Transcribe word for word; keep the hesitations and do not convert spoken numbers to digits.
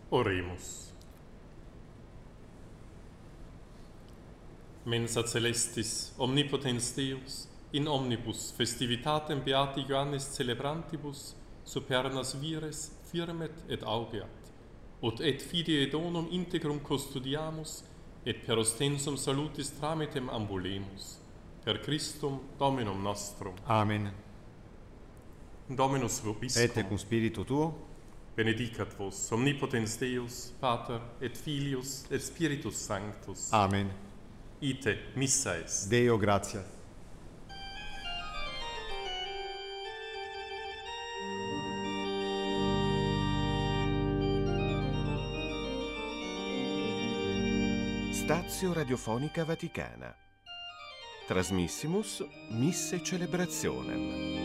Oremus. Mensa celestis, omnipotens Deus, in omnibus festivitatem beati Ioannis celebrantibus, supernas vires firmet et augeat, ut et fidei donum integrum custodiamus, et per ostensum salutis tramitem ambulemus. Per Christum Dominum nostrum. Amen. Dominus vobiscum. Et cum spiritu tuo, Benedicat vos, omnipotens Deus, Pater, et Filius, et Spiritus Sanctus. Amen. Ite, missa est. Deo gratias. Stazio Radiofonica Vaticana. Trasmissimus Misse Celebrationem.